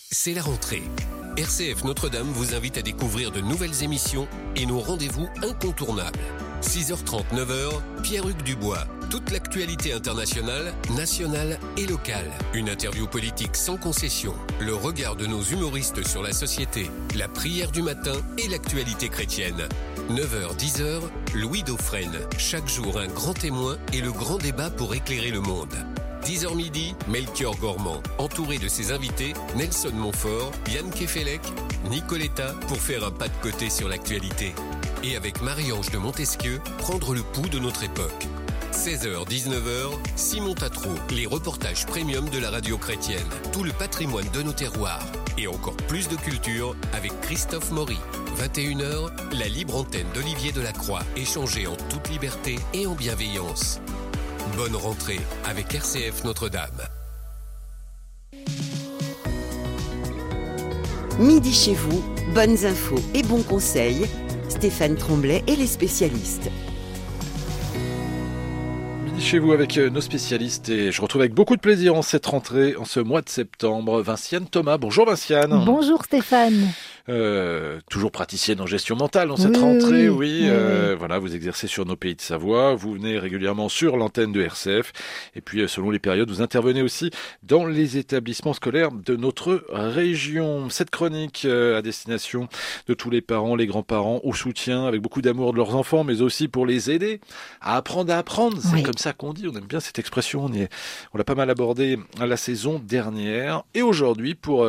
C'est la rentrée. RCF Notre-Dame vous invite à découvrir de nouvelles émissions et nos rendez-vous incontournables. 6h30, 9h, Pierre-Hugues Dubois. Toute l'actualité internationale, nationale et locale. Une interview politique sans concession. Le regard de nos humoristes sur la société. La prière du matin et l'actualité chrétienne. 9h, 10h, Louis Dauphren. Chaque jour, un grand témoin et le grand débat pour éclairer le monde. 10h midi, Melchior Gormand, entouré de ses invités, Nelson Montfort, Yann Kefelec, Nicoletta, pour faire un pas de côté sur l'actualité. Et avec Marie-Ange de Montesquieu, prendre le pouls de notre époque. 16h, 19h, Simon Tatro, les reportages premium de la radio chrétienne, tout le patrimoine de nos terroirs. Et encore plus de culture avec Christophe Maury. 21h, la libre antenne d'Olivier Delacroix, échangée en toute liberté et en bienveillance. Bonne rentrée avec RCF Notre-Dame. Midi chez vous, bonnes infos et bons conseils. Stéphane Tremblay et les spécialistes. Midi chez vous avec nos spécialistes et je retrouve avec beaucoup de plaisir en cette rentrée, en ce mois de septembre, Vinciane Thomas. Bonjour Vinciane. Bonjour Stéphane. Toujours praticienne en gestion mentale en cette rentrée, oui. Voilà, vous exercez sur nos pays de Savoie, vous venez régulièrement sur l'antenne de RCF et puis selon les périodes, vous intervenez aussi dans les établissements scolaires de notre région. Cette chronique à destination de tous les parents, les grands-parents, au soutien avec beaucoup d'amour de leurs enfants, mais aussi pour les aider à apprendre à apprendre. C'est comme ça qu'on dit, on aime bien cette expression, on l'a pas mal abordée à la saison dernière et aujourd'hui pour